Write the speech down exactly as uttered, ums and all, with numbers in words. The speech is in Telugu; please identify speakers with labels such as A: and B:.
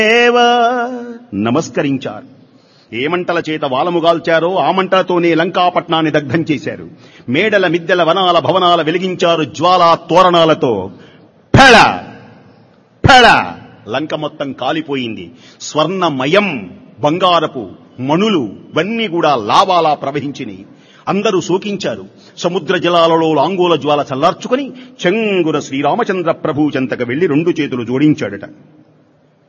A: దేవ నమస్కరించారు. ఏ మంటల చేత వాలముగాల్చారో ఆ మంటలతోనే లంకాపట్నాన్ని దగ్ధం చేశారు. మేడల మిద్దెల వనాల భవనాల వెలిగించారు జ్వాలా తోరణాలతో. ఫెళ ఫెళ లంక మొత్తం కాలిపోయింది. స్వర్ణమయం బంగారపు మణులు ఇవన్నీ కూడా లావాలా ప్రవహించినాయి. అందరూ శోకించారు. సముద్ర జలాలలో లాంగోల జ్వాల చల్లార్చుకుని చెంగున శ్రీరామచంద్ర ప్రభు చెంతకు వెళ్లి రెండు చేతులు జోడించాడట.